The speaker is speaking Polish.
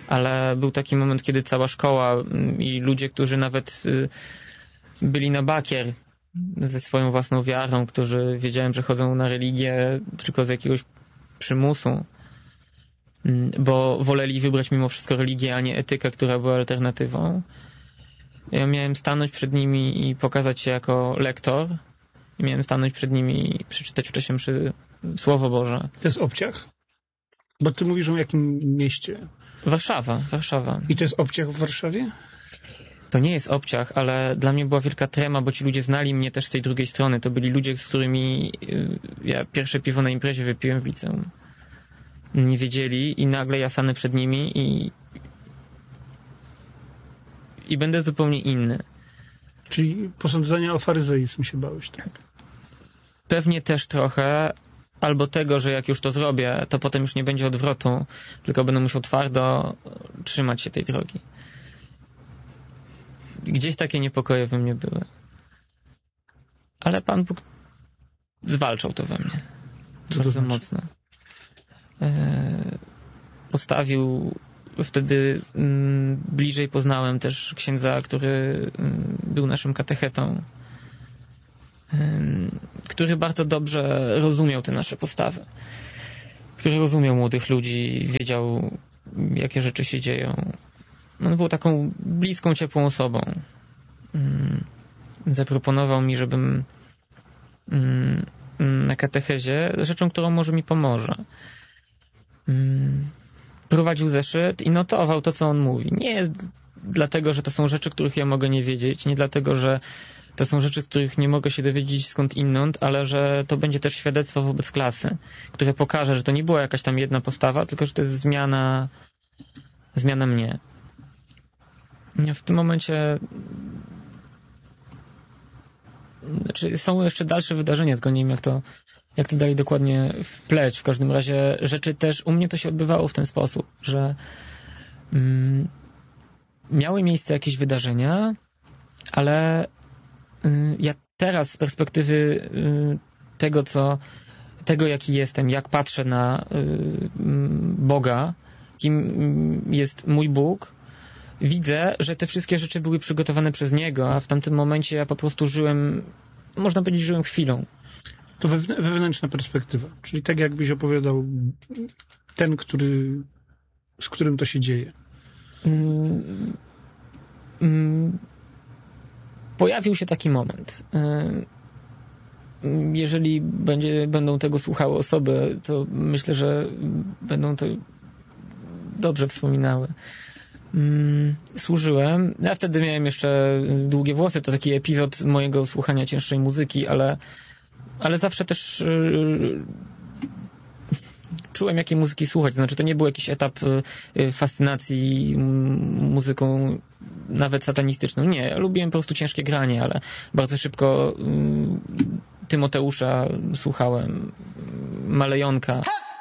ale był taki moment, kiedy cała szkoła i ludzie, którzy nawet byli na bakier ze swoją własną wiarą, którzy wiedziałem, że chodzą na religię tylko z jakiegoś przymusu, bo woleli wybrać mimo wszystko religię, a nie etykę, która była alternatywą. Ja miałem stanąć przed nimi i pokazać się jako lektor. I miałem stanąć przed nimi i przeczytać wcześniej Słowo Boże. To jest obciach? Bo ty mówisz o jakim mieście? Warszawa. I to jest obciach w Warszawie? To nie jest obciach, ale dla mnie była wielka trema, bo ci ludzie znali mnie też z tej drugiej strony. To byli ludzie, z którymi ja pierwsze piwo na imprezie wypiłem w liceum. Nie wiedzieli i nagle ja stanę przed nimi i będę zupełnie inny. Czyli posądzenia o faryzeizm się bałeś, tak? Pewnie też trochę, albo tego, że jak już to zrobię, to potem już nie będzie odwrotu, tylko będę musiał twardo trzymać się tej drogi. Gdzieś takie niepokoje we mnie były. Ale Pan Bóg zwalczał to we mnie. Co bardzo to znaczy? mocno. Postawił wtedy bliżej poznałem też księdza, który był naszym katechetą, który bardzo dobrze rozumiał te nasze postawy, który rozumiał młodych ludzi, wiedział, jakie rzeczy się dzieją. On był taką bliską, ciepłą osobą. Zaproponował mi, żebym na katechezie, rzeczą, którą może mi pomoże, prowadził zeszyt i notował to, co on mówi. Nie dlatego, że to są rzeczy, których ja mogę nie wiedzieć, nie dlatego, że to są rzeczy, których nie mogę się dowiedzieć skąd inąd, ale że to będzie też świadectwo wobec klasy, które pokaże, że to nie była jakaś tam jedna postawa, tylko że to jest zmiana mnie. W tym momencie znaczy są jeszcze dalsze wydarzenia, tylko nie wiem, jak to dalej dokładnie wpleć. W każdym razie rzeczy też, u mnie to się odbywało w ten sposób, że miały miejsce jakieś wydarzenia, ale ja teraz z perspektywy tego jaki jestem, jak patrzę na Boga, kim jest mój Bóg, widzę, że te wszystkie rzeczy były przygotowane przez Niego, a w tamtym momencie ja po prostu żyłem, można powiedzieć, żyłem chwilą. To wewnętrzna perspektywa. Czyli tak jakbyś opowiadał ten, z którym to się dzieje. Pojawił się taki moment. Jeżeli będą tego słuchały osoby, to myślę, że będą to dobrze wspominały. Służyłem. Ja wtedy miałem jeszcze długie włosy. To taki epizod mojego słuchania cięższej muzyki, ale zawsze też czułem, jakiej muzyki słuchać. Znaczy, to nie był jakiś etap fascynacji muzyką nawet satanistyczną. Nie, ja lubiłem po prostu ciężkie granie, ale bardzo szybko Tymoteusza słuchałem, Malejonka.